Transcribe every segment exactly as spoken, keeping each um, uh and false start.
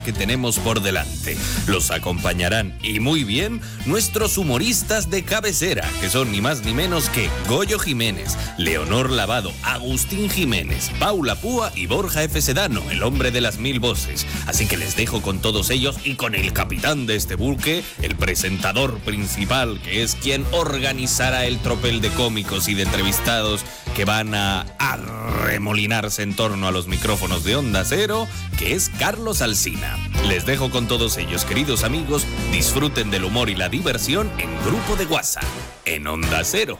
que tenemos por delante. Los acompañarán, y muy bien, nuestros humoristas de cabecera, que son ni más ni menos que Goyo Jiménez, Leonor Lavado, Agustín Jiménez, Paula Púa y Borja F. Sedano, el hombre de las mil voces. Así que les dejo con todos ellos y con el capitán de este buque, el presentador principal, que es quien organizará el tropel de cómicos y de entrevistados que van a arremolinarse en torno a los micrófonos de Onda Cero, que es Carlos Alsina. Les dejo con todos ellos, queridos amigos. Disfruten del humor y la diversión en Grupo de WhatsApp, en Onda Cero.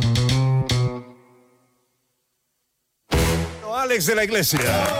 Alex de la Iglesia.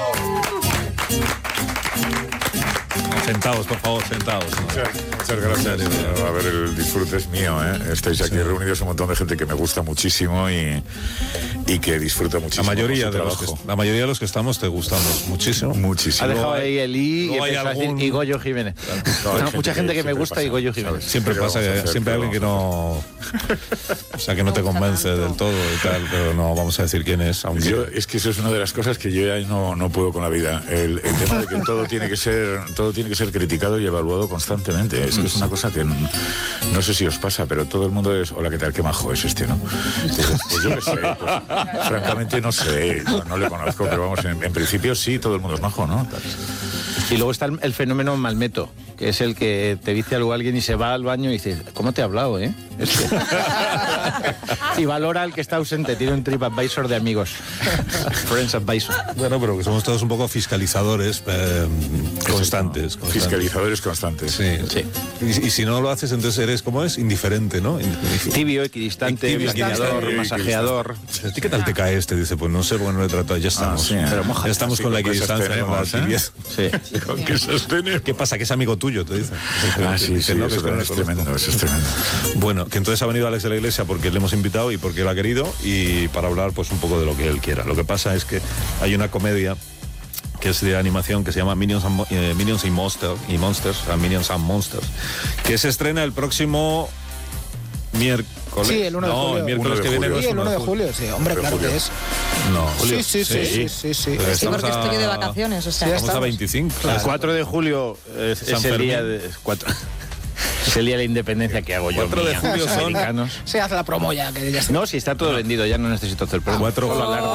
Sentados, por favor, sentados. Muchas, muchas gracias. A ver, el disfrute es mío, ¿eh? Estáis aquí sí. reunidos un montón de gente que me gusta muchísimo y, y que disfruta muchísimo. La mayoría, de los que, la mayoría de los que estamos te gustamos muchísimo. Muchísimo. Ha dejado ahí el I no y, algún... y Goyo Jiménez. No, no, mucha gente que, que me gusta pasa. Y Goyo Jiménez. Siempre pasa, que, hacer, siempre hay alguien que no... O sea, que no te convence del todo y tal, pero no vamos a decir quién es. Aunque... Yo, es que eso es una de las cosas que yo ya no, no puedo con la vida. El, el tema de que todo tiene que ser, todo tiene que ser criticado y evaluado constantemente. Es que es una cosa que no, no sé si os pasa, pero todo el mundo es, hola, ¿qué tal? Qué majo es este, ¿no? Entonces, pues yo qué sé, pues, francamente no sé, no, no le conozco, pero vamos, en, en principio sí, todo el mundo es majo, ¿no? Y luego está el, el fenómeno Malmeto, que es el que te dice algo a alguien y se va al baño y dice, ¿cómo te he hablado, eh? Es que... y valora al que está ausente, tiene un TripAdvisor de amigos. Friends Advisor. Bueno, pero que somos todos un poco fiscalizadores eh, constantes, constantes. Fiscalizadores constantes. Sí. sí. Y, y si no lo haces, entonces eres, ¿cómo es? Indiferente, ¿no? Tibio, equidistante, equidistante masajeador. ¿A ti qué tal te cae este? Dice, pues no sé, bueno, le trato, ya estamos. Ah, sí, pero moja, ya estamos sí, con la equidistancia, con la tibieza. Sí. ¿Con qué sostener? ¿Qué pasa? Que es amigo tuyo, te dice. Ah, sí, sí, no, eso, es tremendo, eso es tremendo. Bueno, que entonces ha venido Alex de la Iglesia porque le hemos invitado y porque él ha querido y para hablar pues un poco de lo que él quiera. Lo que pasa es que hay una comedia que es de animación que se llama Minions and, eh, Minions y, Monster, y Monsters, uh, Minions and Monsters, que se estrena el próximo miércoles. Sí, el uno de no, julio. el miércoles que viene no es sí, el uno de julio, sí, hombre, claro que es. No, julio. Sí, sí, sí, sí, sí, sí. Sí, porque a... estoy de vacaciones, o sea. Sí, estamos a veinticinco. Claro. El cuatro de julio es, es el día de... cuatro Es el día de la independencia que hago yo. cuatro de julio son americanos. Se hace la promo ya. Que ya está. No, si está todo no. vendido, ya no necesito hacer promo. cuatro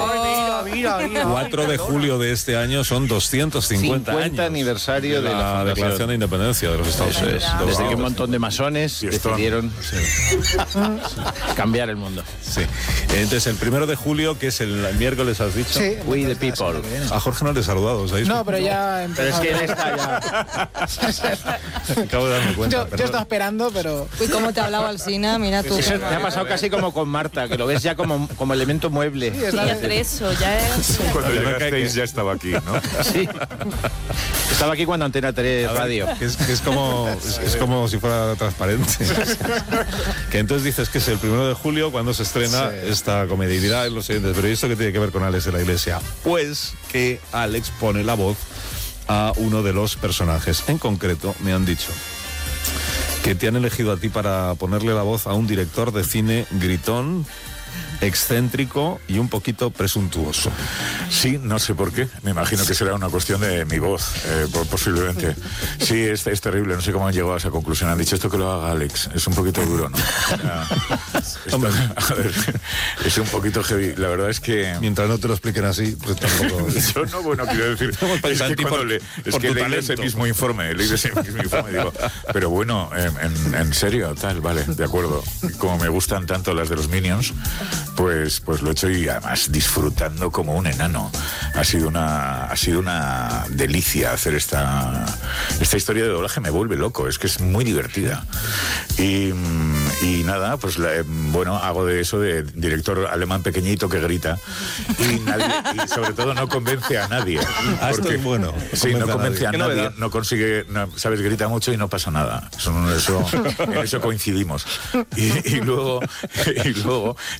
de julio de este año son doscientos cincuenta años. Aniversario de la, de la Declaración de Independencia de los Estados Eso Unidos. Es. Desde que un montón de masones sí, decidieron sí. cambiar el mundo. Sí. Entonces, el primero de julio, que es el, el miércoles, has dicho. Sí, We the People. A Jorge no le he saludado, ¿sabéis? No, pero ya empezó. Pero es que él está ya. Acabo de darme cuenta. Yo, yo estaba esperando, pero. Uy, cómo te hablaba Alsina, mira tú. Eso me ha pasado casi como con Marta, que lo ves ya como, como elemento mueble. Sí, entre eso, ya es. Cuando llegasteis ya estaba aquí, ¿no? Sí. Estaba aquí cuando Antena tres Radio. Que es, que es como es, es como si fuera transparente. Que entonces dices que es el primero de julio cuando se estrena sí. esta comedia. Y dirá los siguientes, pero ¿y esto qué tiene que ver con Alex de la Iglesia? Pues que Alex pone la voz a uno de los personajes. En concreto, me han dicho que te han elegido a ti para ponerle la voz a un director de cine gritón, excéntrico y un poquito presuntuoso. Sí, no sé por qué. Me imagino que será una cuestión de mi voz, eh, posiblemente. Sí, es, es terrible. No sé cómo han llegado a esa conclusión. Han dicho esto que lo haga Alex. Es un poquito duro, ¿no? Esto, a ver, es un poquito heavy. La verdad es que... Mientras no te lo expliquen así, pues tampoco... Yo no, bueno, quiero decir... Es que cuando le, es que leí ese mismo informe, leí ese mismo informe, digo, pero bueno, en, en serio, tal, vale, de acuerdo. Como me gustan tanto las de los Minions, pues pues lo he hecho y además disfrutando como un enano. Ha sido una ha sido una delicia hacer esta esta historia de doblaje. Me vuelve loco, es que es muy divertida. Y, y nada, pues la, bueno, hago de eso de director alemán pequeñito que grita y, nadie, y sobre todo no convence a nadie. Porque, es bueno. Sí, no convence a nadie, no consigue, no, sabes, grita mucho y no pasa nada. Eso, eso, en eso coincidimos. Y, y luego y luego está absolutamente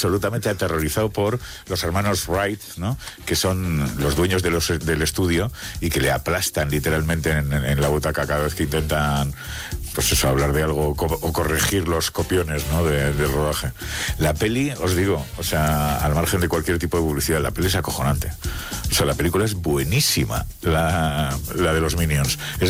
absolutamente aterrorizado por los hermanos Wright, ¿no? Que son los dueños de los, del estudio y que le aplastan literalmente en, en, en la butaca cada vez que intentan, pues eso, hablar de algo co o corregir los copiones, ¿no? de, del rodaje. La peli, os digo, o sea, al margen de cualquier tipo de publicidad, la peli es acojonante. O sea, la película es buenísima, la, la de los Minions. Es